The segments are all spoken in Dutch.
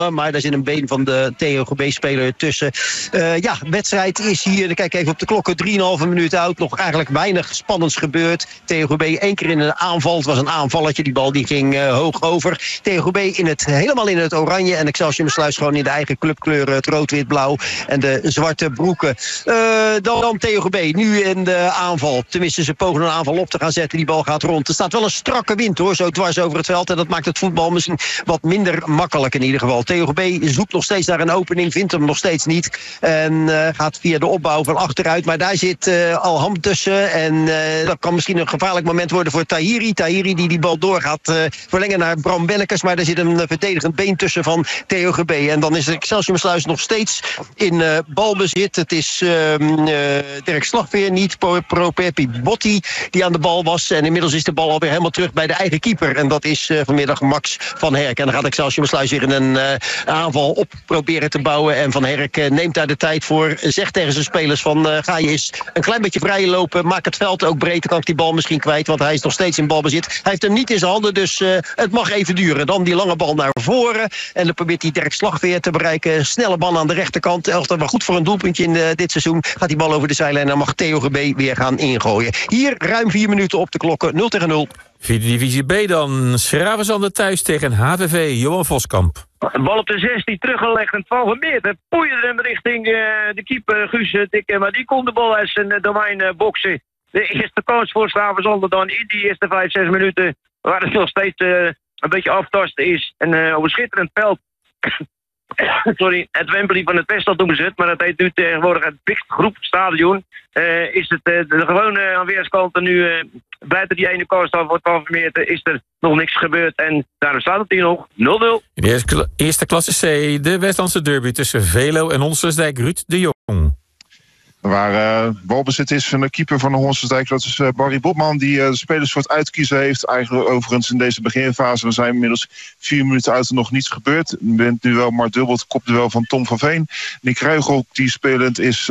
Maar daar zit een been van de TOGB-speler tussen. Wedstrijd is hier, kijk even op de klokken, 3,5 minuut oud. Nog eigenlijk weinig spannends gebeurd. TOGB 1 keer in een aanval. Het was een aanvalletje, die bal die ging hoog over. TOGB helemaal in het oranje. En Excelsior Sluis gewoon in de eigen clubkleuren. Het rood-wit-blauw en de zwarte broeken. Dan TOGB nu in de aanval. Tenminste, ze pogen een aanval op te gaan zetten. Die bal gaat rond. Er staat wel een strakke wind hoor, zo dwars over het veld. En dat maakt het voetbal misschien wat minder makkelijk in ieder geval. TOGB zoekt nog steeds naar een opening, vindt hem nog steeds niet. En gaat via de opbouw van achteruit. Maar daar zit Alham tussen. En dat kan misschien een gevaarlijk moment worden voor Tahiri. Tahiri die bal door gaat verlengen naar Bram Bennekes. Maar er zit een verdedigend been tussen van TOGB. En dan is Excelsior Sluis nog steeds in balbezit. Het is Dirk Slagveer, niet Properpi Botti die aan de bal was. En inmiddels is de bal alweer helemaal terug bij de eigen keeper. En dat is vanmiddag Max van Herk. En dan gaat Excelsior Sluis weer in een aanval op proberen te bouwen. En Van Herk neemt daar de tijd voor. Zegt tegen zijn spelers van ga je eens een klein beetje vrij lopen. Maak het veld ook breed. Dan kan ik die bal misschien kwijt. Want hij is nog steeds in balbezit. Hij heeft hem niet in zijn handen. Dus het mag even duren. Dan die lange bal naar voren. En dan probeert hij Dirk Slagveer te bereiken. Snelle bal aan de rechterkant. Elftal wel goed voor een doelpuntje in dit seizoen. Gaat die bal over de zijlijn. En dan mag TOGB weer gaan ingooien. Hier ruim 4 minuten op de klokken. 0-0. Vierde divisie B dan. Schravenzande thuis tegen HVV. Johan Voskamp. Een bal op de 16 teruggelegd en Van Vermeer. Poeier hem richting de keeper Guus Dikke. Maar die kon de bal uit zijn domein boksen. De eerste kans voor Schravenzande dan in die eerste 5-6 minuten. Waar het nog steeds een beetje aftasten is. En op een schitterend veld. Sorry, het Wembley van het Westland noemen ze het. Maar dat heet nu tegenwoordig het Big Groep Stadion. Is het de gewone aan weerskanten nu... buiten die ene kans dan wordt Van Vermeer is er nog niks gebeurd. En daarom staat het hier nog 0-0. In de eerste klasse C, de Westlandse derby tussen Velo en Honselsdijk. Ruud de Jong. Waar balbezit is van de keeper van de Honselsdijk. Dat is Barry Botman die de spelers voor het uitkiezen heeft. Eigenlijk overigens in deze beginfase. We zijn inmiddels 4 minuten uit en nog niets gebeurd. Er bent nu wel maar dubbel het kopduel van Tom van Veen. Nick Ruigel die spelend is...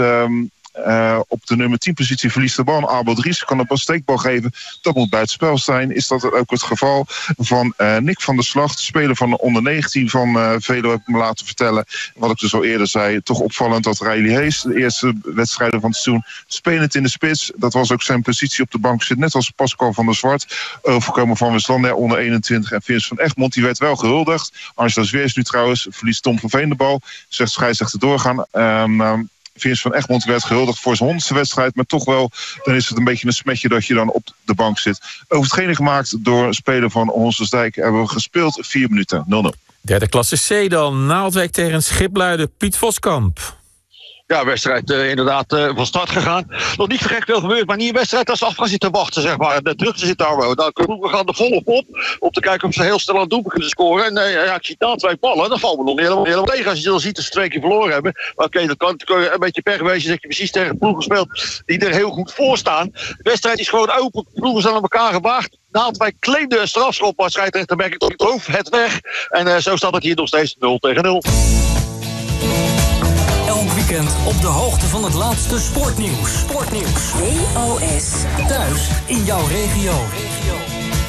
op de nummer 10 positie verliest de bal. Abel Dries kan op een steekbal geven. Dat moet bij het spel zijn. Is dat ook het geval van Nick van der Slag, speler van de onder 19 van Velo, heb ik me laten vertellen. Wat ik dus al eerder zei, toch opvallend dat Riley Hees, de eerste wedstrijden van het seizoen, spelend in de spits. Dat was ook zijn positie op de bank. Zit net als Pascal van der Zwart, overkomen van Westlandia onder 21. En Vince van Egmond, die werd wel gehuldigd. Angela Zweers nu trouwens, verliest Tom van Veen de bal. Zegt scheidsrechter doorgaan. Vince van Egmond werd gehuldigd voor zijn 100ste wedstrijd. Maar toch wel, dan is het een beetje een smetje dat je dan op de bank zit. Over hetgene gemaakt door een speler van Honselsdijk hebben we gespeeld 4 minuten. 0-0. Derde klasse C dan. Naaldwijk tegen Schipluiden. Piet Voskamp. Ja, wedstrijd inderdaad van start gegaan. Nog niet gek veel gebeurd, maar niet een wedstrijd als ze af gaan zitten wachten, zeg maar. De drukte zit daar wel. We gaan er volop op, om te kijken of ze heel snel aan het doelpunt kunnen scoren. En ik zie daar 2 ballen, dan vallen we nog niet helemaal tegen. Als je dan ziet dat ze 2 keer verloren hebben. Oké, dan kan het een beetje pech wezen dat je precies tegen ploegen speelt die er heel goed voor staan. De wedstrijd is gewoon open, ploegen zijn aan elkaar gewaagd. Naaldwijk claimde een strafschop, maar scheidsrechter merk ik toch het weg. En zo staat het hier nog steeds 0-0. Elk weekend op de hoogte van het laatste sportnieuws. WOS. Thuis in jouw regio.